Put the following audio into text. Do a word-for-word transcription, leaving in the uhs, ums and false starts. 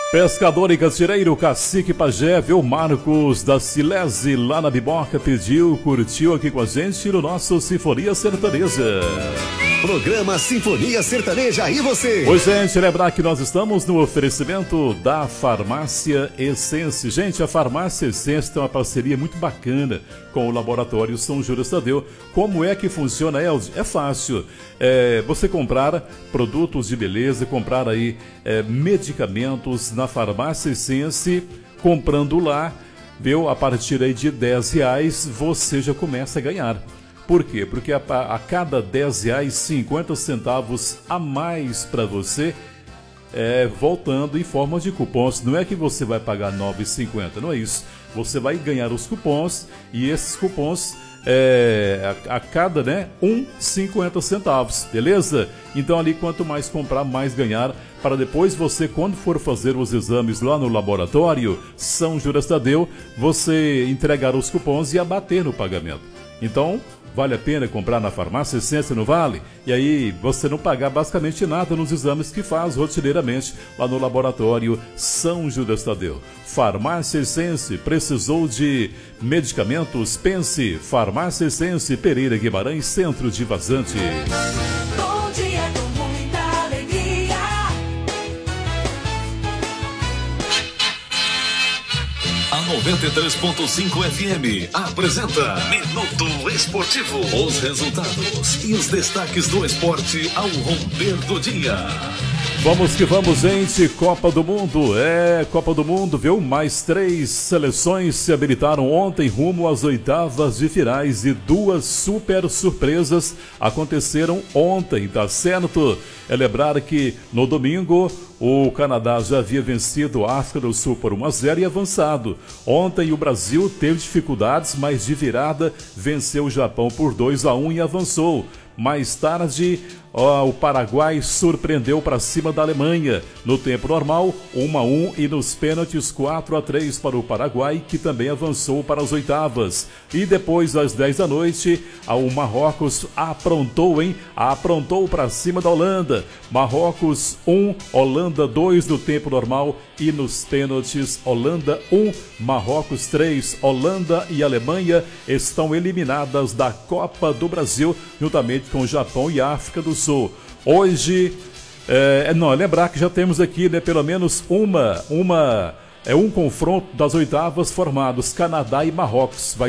Pescador e cantireiro, Cacique Pajé, viu? Marcos da Silese, lá na Biboca, pediu, curtiu aqui com a gente no nosso Sinfonia Sertaneja. Programa Sinfonia Sertaneja, e você? Oi, gente, lembrar que nós estamos no oferecimento da Farmácia Essence. Gente, a Farmácia Essence tem uma parceria muito bacana com o Laboratório São Judas Tadeu. Como é que funciona, Elde? É fácil. É, você comprar produtos de beleza, comprar aí é, medicamentos na Farmácia Essence, comprando lá, viu? A partir aí de dez reais, você já começa a ganhar. Por quê? Porque a, a cada dez reais, cinquenta centavos a mais para você, é, voltando em forma de cupons. Não é que você vai pagar nove reais e cinquenta centavos, não é isso. Você vai ganhar os cupons e esses cupons, é, a, a cada, né, um real e cinquenta centavos, beleza? Então ali, quanto mais comprar, mais ganhar, para depois você, quando for fazer os exames lá no laboratório São Judas Tadeu, você entregar os cupons e abater no pagamento. Então, vale a pena comprar na Farmácia Essência, no Vale? E aí você não pagar basicamente nada nos exames que faz rotineiramente lá no laboratório São Judas Tadeu. Farmácia Essência, precisou de medicamentos? Pense, Farmácia Essência, Pereira Guimarães, Centro de Vazante. Bom dia com muita alegria. A noventa e três ponto cinco F M apresenta Minuto Esportivo. Os resultados e os destaques do esporte ao romper do dia. Vamos que vamos, gente. Copa do Mundo. É, Copa do Mundo, viu? Mais três seleções se habilitaram ontem rumo às oitavas de finais e duas super surpresas aconteceram ontem, tá certo? É lembrar que no domingo o Canadá já havia vencido a África do Sul por um a zero e avançado. Ontem o Brasil teve dificuldades, mas de virada venceu o Japão por dois a um e avançou. Mais tarde, ó, o Paraguai surpreendeu para cima da Alemanha. No tempo normal, um a um e nos pênaltis quatro a três para o Paraguai, que também avançou para as oitavas. E depois, às dez da noite, o Marrocos aprontou, hein? Aprontou para cima da Holanda. Marrocos um, Holanda dois no tempo normal e nos pênaltis, Holanda um, Marrocos três. Holanda e Alemanha estão eliminadas da Copa do Brasil, juntamente com o Japão e a África do Sul. Hoje, é, não, lembrar que já temos aqui, né, pelo menos uma, uma, é um confronto das oitavas formados, Canadá e Marrocos. Vai